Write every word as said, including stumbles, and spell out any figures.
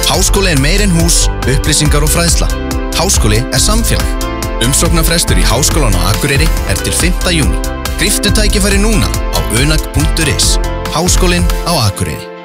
Háskóli er meir en hús, upplýsingar og fræðsla. Háskóli er samfélag. Umsóknarfrestur í Háskólann á Akureyri er til fimmta júní. Gríptu tækifæri núna á unag punktur is. Háskólinn á Akureyri.